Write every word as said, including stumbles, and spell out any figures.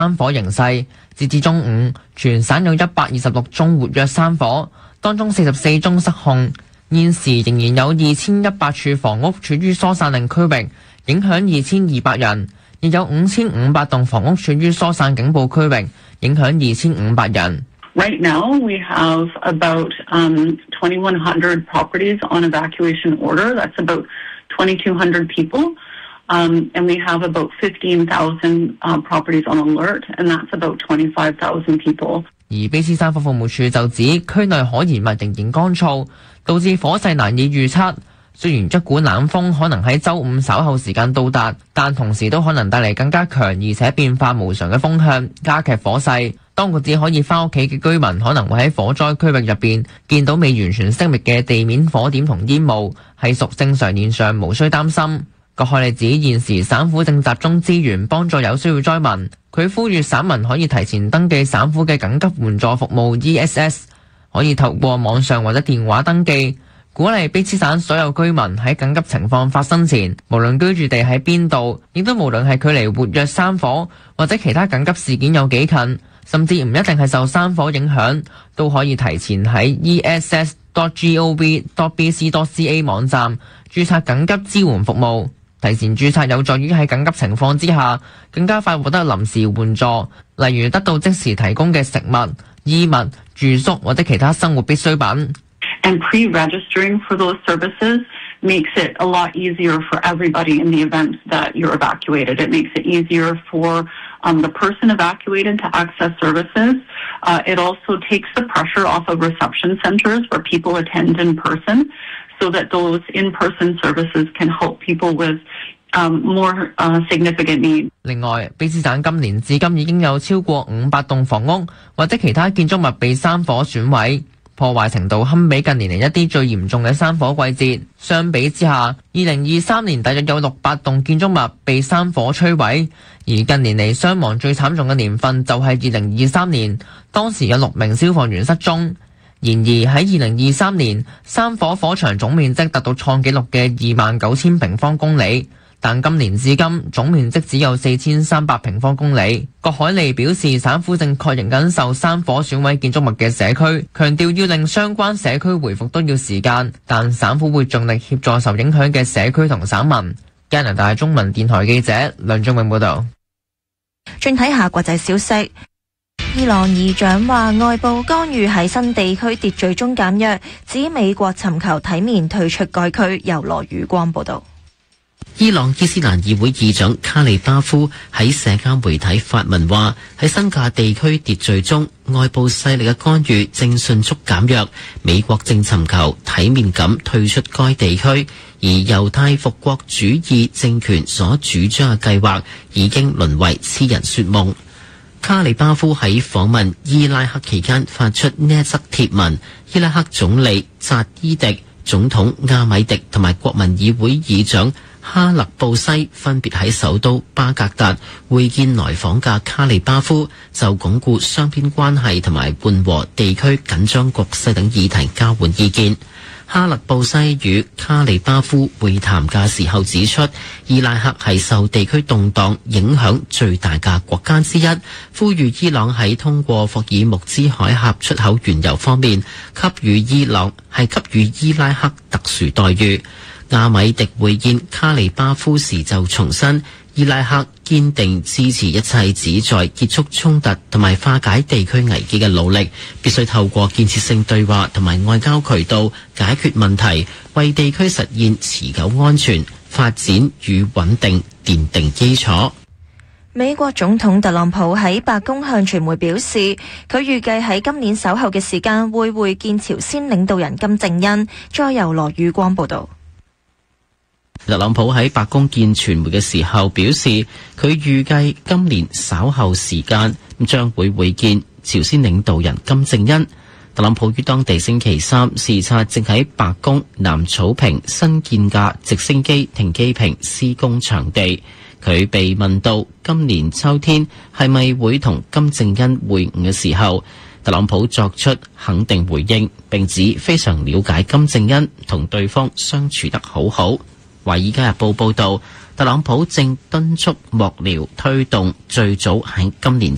山火形勢，截至中午，全省有一百二十六宗活躍山火，當中四十四宗失控。現時仍然有二千一百處房屋處於疏散令區域，影響二千二百人，亦有五千五百棟房屋處於疏散警報區域，影響二千五百人。 Right now, we have about um, twenty-one hundred properties on evacuation order. That's about twenty-two hundred people. Um, and we have about fifteen thousand uh, properties on alert, and that's about twenty-five thousand people. 而卑斯山火服務處就指區內可燃物仍然乾燥，導致火勢難以預測。雖然一股冷風可能喺週五稍後時間到達，但同時都可能帶嚟更加強而且變化無常嘅風向，加劇火勢。當局只可以返屋企嘅居民可能會喺火災區域入邊見到未完全熄滅嘅地面火點同煙霧，係屬正常現象，無需擔心。郭海利指現時省府正集中資源幫助有需要災民，佢呼籲省民可以提前登記省府嘅緊急援助服務 E S S， 可以透過網上或者電話登記，鼓勵卑斯省所有居民喺緊急情況發生前，無論居住地喺邊度，亦都無論係距離活躍山火或者其他緊急事件有幾近，甚至唔一定係受山火影響，都可以提前喺 E S S dot gov dot b c dot c a 網站註冊緊急支援服務。提前註冊有助於喺緊急情況之下更加快獲得臨時援助，例如得到即時提供嘅食物、衣物、住宿或者其他生活必需品。 And pre-registering for those services makes it a lot easier for everybody in the event that you're evacuated. It makes it easier for um, the person evacuated to access services. Uh, it also takes the pressure off of reception centers where people attend in person, so that those in-person services can help people with um, more uh, significant needs. 另外，卑斯省今年至今已經有超過五百棟房屋或者其他建築物被山火損毀，破壞程度堪比近年嚟一啲最嚴重嘅山火季節。相比之下，二零二三年大約有六百棟建築物被山火摧毀，而近年嚟傷亡最慘重嘅年份就係二零二三年，當時有六名消防員失蹤。然而喺二零二三年，山火火場總面積達到創紀錄嘅二萬九千平方公里，但今年至今總面積只有四千三百平方公里。郭海利表示，省府正確認緊受山火損毀建築物嘅社區，強調要令相關社區回復都要時間，但省府會盡力協助受影響嘅社區同省民。加拿大中文電台記者梁仲永報導。 轉睇下國際消息。伊朗議長話外部干預喺新地區秩序中減弱，指美國尋求體面退出該區。由羅宇光報道。 伊朗伊斯蘭議會議長卡利巴夫喺社交媒體發文話，喺新界地區秩序中，外部勢力嘅干預正迅速減弱，美國正尋求體面咁退出該地區，而猶太復國主義政權所主張嘅計劃已經淪為痴人說夢。卡里巴夫喺訪問伊拉克期間發出呢一則貼文，伊拉克總理扎伊迪、總統阿米迪同埋國民議會議長哈勒布西分別喺首都巴格達會見來訪嘅卡里巴夫，就鞏固雙邊關係同埋緩和地區緊張局勢等議題交換意見。哈勒布西與卡里巴夫會談嘅時候指出，伊拉克係受地區動盪影響最大嘅國家之一，呼籲伊朗喺通過霍爾木茲海峽出口原油方面給予伊朗係給予伊拉克特殊待遇。阿米迪會見卡里巴夫時就重申，伊拉克堅定支持一切旨在結束衝突同埋化解地區危機嘅努力，必須透過建設性對話同埋外交渠道解決問題，為地區實現持久安全、發展與穩定奠定基礎。 美國總統特朗普喺白宮向傳媒表示，佢預計喺今年稍後嘅時間會會見朝鮮領導人金正恩。再由羅宇光報道。 特朗普喺白宮見傳媒嘅時候表示，佢預計今年稍後時間將會會見朝鮮領導人金正恩。特朗普於當地星期三視察正喺白宮南草坪新建嘅直升機停機坪施工場地。佢被問到今年秋天係咪會同金正恩會晤嘅時候，特朗普作出肯定回應，並指非常了解金正恩，同對方相處得好好。《華爾街日報》報導，特朗普正敦促幕僚推動最早喺今年